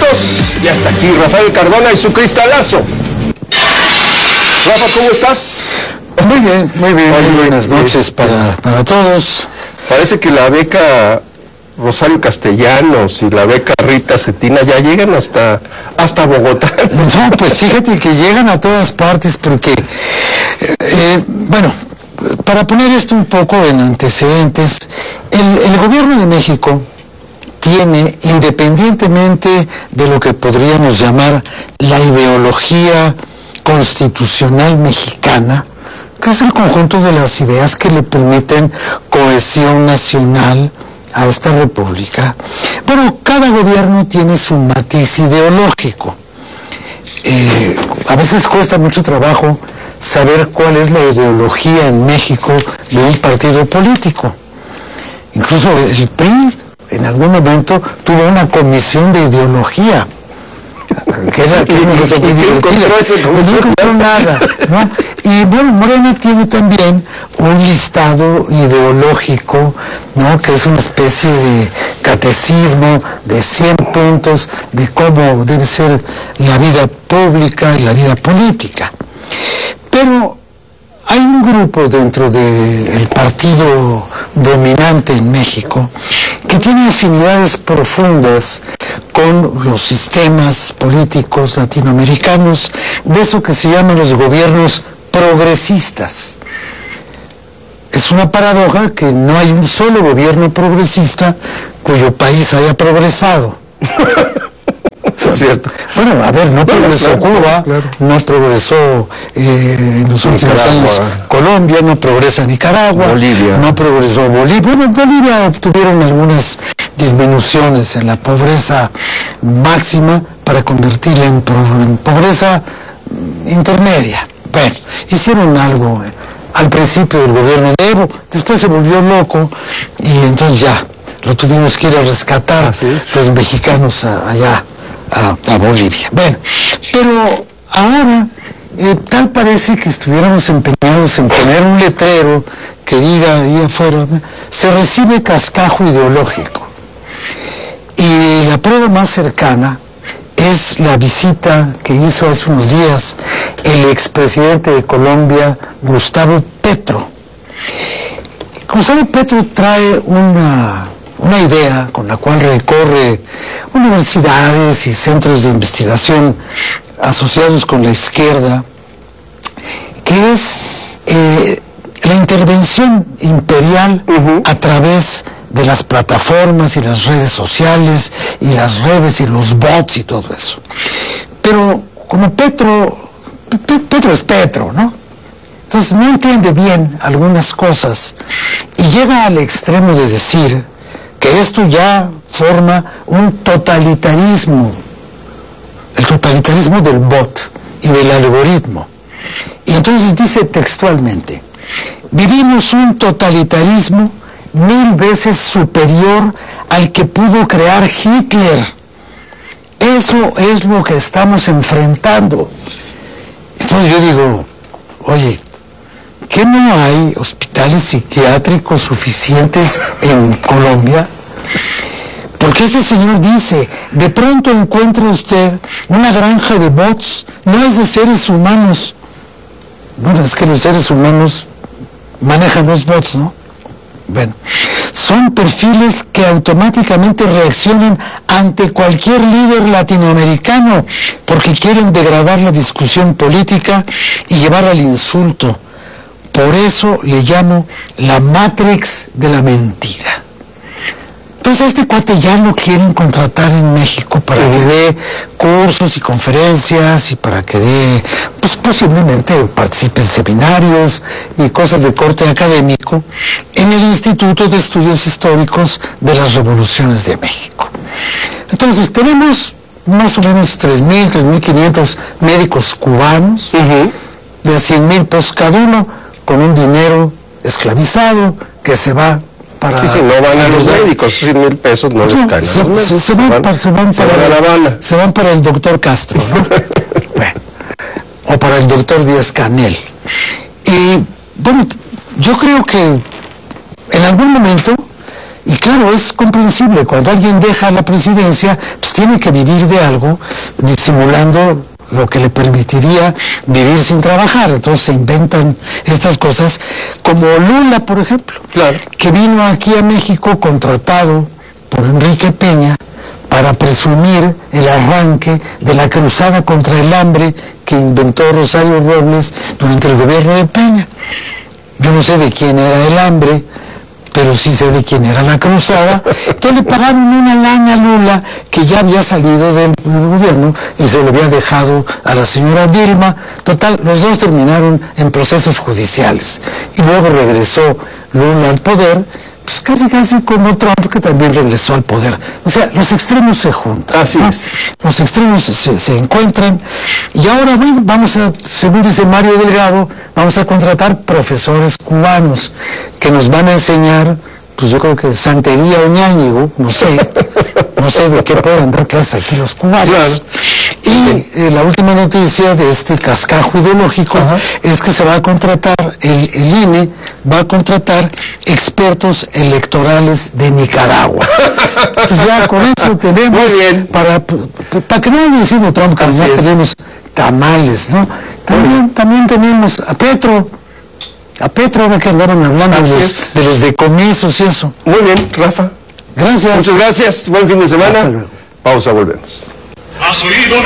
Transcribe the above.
amigos, ya está aquí Rafael Cardona y su cristalazo. Rafa, ¿cómo estás? Muy bien, muy bien. Muy buenas noches para todos. Parece que la beca Rosario Castellanos y la beca Rita Cetina ya llegan hasta Bogotá. No, pues fíjate que llegan a todas partes porque, bueno, para poner esto un poco en antecedentes, el gobierno de México tiene, independientemente de lo que podríamos llamar la ideología constitucional mexicana, que es el conjunto de las ideas que le permiten cohesión nacional a esta república. Bueno, cada gobierno tiene su matiz ideológico. A veces cuesta mucho trabajo saber cuál es la ideología en México de un partido político. Incluso el PRI en algún momento tuvo una comisión de ideología, que era no encontró nada, ¿no? Y bueno, Morena tiene también un listado ideológico, ¿no? Que es una especie de catecismo de 100 puntos de cómo debe ser la vida pública y la vida política. Pero hay un grupo dentro del partido dominante en México que tiene afinidades profundas con los sistemas políticos latinoamericanos, de eso que se llaman los gobiernos progresistas. Es una paradoja que no hay un solo gobierno progresista cuyo país haya progresado. ¿Cierto? Bueno, a ver, no progresó Cuba, no progresó en los últimos años Colombia, no progresa Nicaragua, Bolivia. No progresó Bolivia. Bueno, en Bolivia obtuvieron algunas disminuciones en la pobreza máxima para convertirla en pobreza intermedia. Bueno, hicieron algo al principio del gobierno de Evo, después se volvió loco y entonces ya lo tuvimos que ir a rescatar los mexicanos allá a Bolivia. Bueno, pero ahora tal parece que estuviéramos empeñados en poner un letrero que diga ahí afuera, se recibe cascajo ideológico. Y la prueba más cercana es la visita que hizo hace unos días el expresidente de Colombia, Gustavo Petro. Gustavo Petro trae una idea con la cual recorre universidades y centros de investigación asociados con la izquierda, que es la intervención imperial a través de las plataformas y las redes sociales y las redes y los bots y todo eso. Pero como Petro es Petro, ¿no? Entonces no entiende bien algunas cosas y llega al extremo de decir que esto ya forma un totalitarismo, el totalitarismo del bot y del algoritmo. Y entonces dice textualmente, vivimos un totalitarismo 1000 veces superior al que pudo crear Hitler. Eso es lo que estamos enfrentando. Entonces yo digo, oye, ¿qué no hay hospitales psiquiátricos suficientes en Colombia? Porque este señor dice, de pronto encuentra usted una granja de bots, no es de seres humanos. Bueno, es que los seres humanos manejan los bots, ¿no? Bueno, son perfiles que automáticamente reaccionan ante cualquier líder latinoamericano porque quieren degradar la discusión política y llevar al insulto. Por eso le llamo la Matrix de la mentira. Entonces este cuate ya lo quieren contratar en México para que dé cursos y conferencias y para que dé, pues posiblemente participe en seminarios y cosas de corte académico en el Instituto de Estudios Históricos de las Revoluciones de México. Entonces tenemos más o menos 3.000, 3.500 médicos cubanos, de 100,000 pesos cada uno, con un dinero esclavizado que se va para... Sí, no van a los médicos, 100,000 pesos no les caen. Se van para el doctor Castro, ¿no? Bueno, o para el doctor Díaz Canel. Y bueno, yo creo que en algún momento Y claro, es comprensible, cuando alguien deja la presidencia, pues tiene que vivir de algo, disimulando lo que le permitiría vivir sin trabajar. Entonces se inventan estas cosas, como Lula, por ejemplo, Claro. que vino aquí a México contratado por Enrique Peña para presumir el arranque de la cruzada contra el hambre que inventó Rosario Robles durante el gobierno de Peña. Yo no sé de quién era el hambre, pero sí sé de quién era la cruzada. Entonces le pagaron una lana a Lula, que ya había salido del gobierno y se lo había dejado a la señora Dilma. Total, los dos terminaron en procesos judiciales. Y luego regresó Lula al poder, pues casi como Trump, que también regresó al poder. O sea, los extremos se juntan. Así ¿no? es. Los extremos se encuentran. Y ahora, bueno, según dice Mario Delgado, vamos a contratar profesores cubanos que nos van a enseñar, pues yo creo que santería o ñáñigo, no sé de qué pueden dar clases aquí los cubanos. Claro. Y la última noticia de este cascajo ideológico es que se va a contratar, el INE va a contratar expertos electorales de Nicaragua. Entonces ya con eso tenemos, Muy bien. para que no ande diciendo Trump que además tenemos tamales, ¿no? También tenemos a Petro, ahora que andaron hablando de los decomisos y eso. Muy bien, Rafa. Gracias. Muchas gracias. Buen fin de semana. Hasta luego. Pausa, volvemos. ¿Has oído